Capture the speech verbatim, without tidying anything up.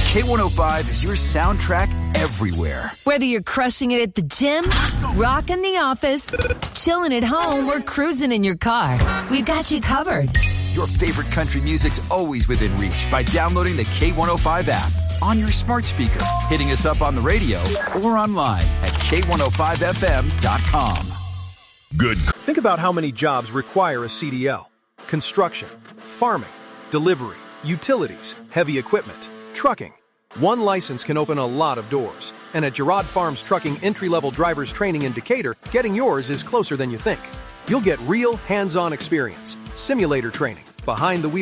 K one oh five is your soundtrack everywhere. Whether you're crushing it at the gym, rocking the office, chilling at home, or cruising in your car, we've got you covered. Your favorite country music's always within reach by downloading the K one oh five app on your smart speaker, hitting us up on the radio, or online at K one oh five F M dot com. Good. Think about how many jobs require a C D L. Construction, farming, delivery, utilities, heavy equipment, trucking. One license can open a lot of doors. And at Girard Farms Trucking Entry-Level Drivers Training in Decatur, getting yours is closer than you think. You'll get real hands-on experience, simulator training, behind the wheel